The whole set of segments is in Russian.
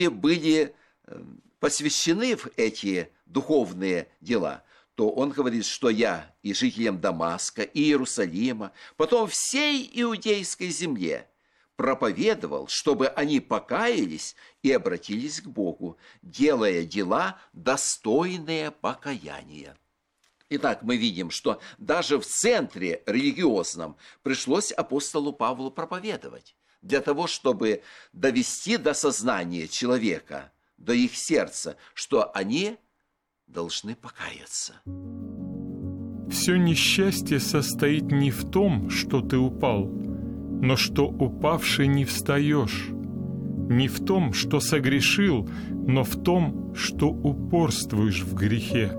были посвящены в эти духовные дела, то он говорит, что я и жителям Дамаска, и Иерусалима, потом всей иудейской земле проповедовал, чтобы они покаялись и обратились к Богу, делая дела, достойные покаяния. Итак, мы видим, что даже в центре религиозном пришлось апостолу Павлу проповедовать, для того, чтобы довести до сознания человека, до их сердца, что они должны покаяться. Все несчастье состоит не в том, что ты упал, но что упавший не встаешь, не в том, что согрешил, но в том, что упорствуешь в грехе.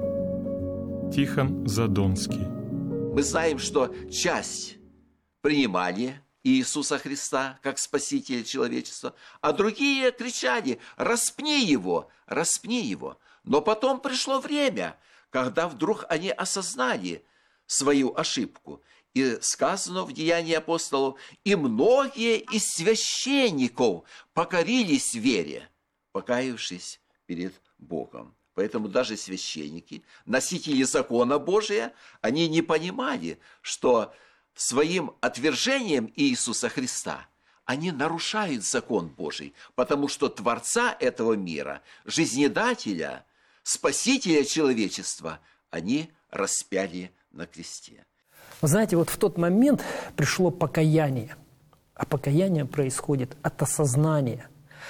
Тихон Задонский. Мы знаем, что часть принимали Иисуса Христа как Спасителя человечества, а другие кричали: «Распни его, распни его». Но потом пришло время, когда вдруг они осознали свою ошибку. И сказано в Деянии апостолов: «И многие из священников покорились вере, покаявшись перед Богом». Поэтому даже священники, носители закона Божия, они не понимали, что своим отвержением Иисуса Христа они нарушают закон Божий, потому что Творца этого мира, Жизнедателя, Спасителя человечества, они распяли на кресте. Вы знаете, вот в тот момент пришло покаяние. А покаяние происходит от осознания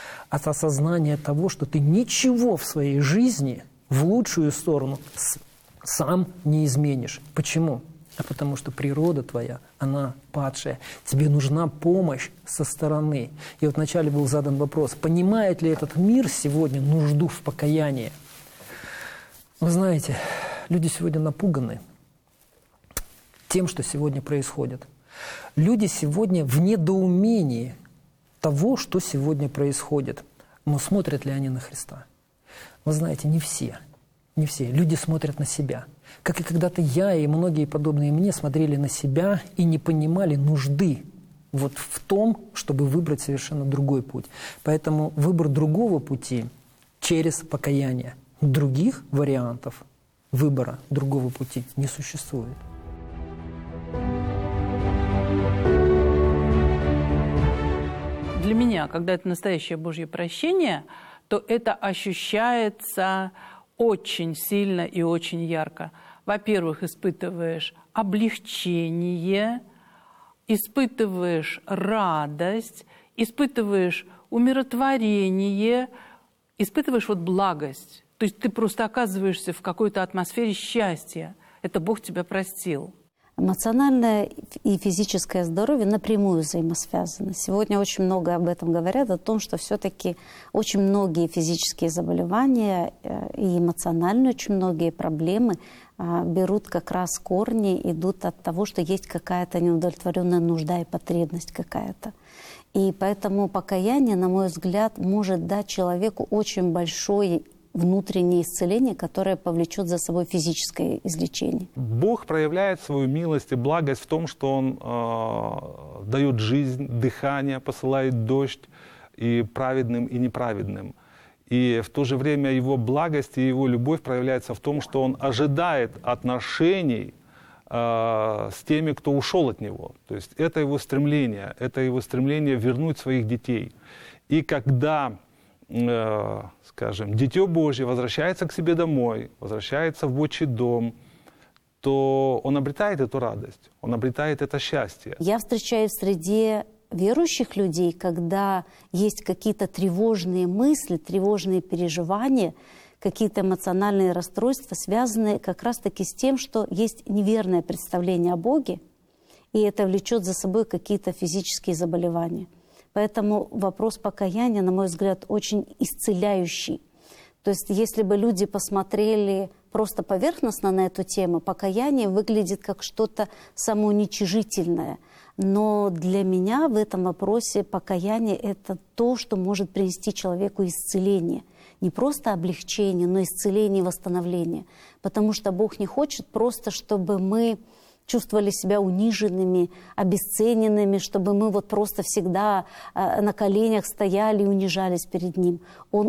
того, что ты ничего в своей жизни в лучшую сторону сам не изменишь. Почему? А потому что природа твоя, она падшая. Тебе нужна помощь со стороны. И вот вначале был задан вопрос, понимает ли этот мир сегодня нужду в покаянии? Вы знаете, люди сегодня напуганы тем, что сегодня происходит. Люди сегодня в недоумении того, что сегодня происходит. Но смотрят ли они на Христа? Вы знаете, не все. Не все. Люди смотрят на себя. Как и когда-то я и многие подобные мне смотрели на себя и не понимали нужды вот в том, чтобы выбрать совершенно другой путь. Поэтому выбор другого пути через покаяние. Других вариантов выбора другого пути не существует. Для меня, когда это настоящее Божье прощение, то это ощущается очень сильно и очень ярко. Во-первых, испытываешь облегчение, испытываешь радость, испытываешь умиротворение, испытываешь вот благость. То есть ты просто оказываешься в какой-то атмосфере счастья. Это Бог тебя простил. Эмоциональное и физическое здоровье напрямую взаимосвязаны. Сегодня очень много об этом говорят, о том, что все-таки очень многие физические заболевания и эмоциональные очень многие проблемы берут как раз корни, идут от того, что есть какая-то неудовлетворенная нужда и потребность какая-то. И поэтому покаяние, на мой взгляд, может дать человеку очень большое внутреннее исцеление, которое повлечет за собой физическое излечение. Бог проявляет свою милость и благость в том, что Он дает жизнь, дыхание, посылает дождь и праведным, и неправедным. И в то же время Его благость и Его любовь проявляется в том, что Он ожидает отношений с теми, кто ушел от Него. То есть это Его стремление вернуть своих детей. И когда, скажем, Дитё Божье возвращается к себе домой, возвращается в отчий дом, то он обретает эту радость, он обретает это счастье. Я встречаю в среде верующих людей, когда есть какие-то тревожные мысли, тревожные переживания, какие-то эмоциональные расстройства, связанные как раз-таки с тем, что есть неверное представление о Боге, и это влечет за собой какие-то физические заболевания. Поэтому вопрос покаяния, на мой взгляд, очень исцеляющий. То есть если бы люди посмотрели просто поверхностно на эту тему, покаяние выглядит как что-то самоуничижительное. Но для меня в этом вопросе покаяние – это то, что может принести человеку исцеление. Не просто облегчение, но исцеление и восстановление. Потому что Бог не хочет просто, чтобы мы чувствовали себя униженными, обесцененными, чтобы мы вот просто всегда на коленях стояли и унижались перед Ним. Он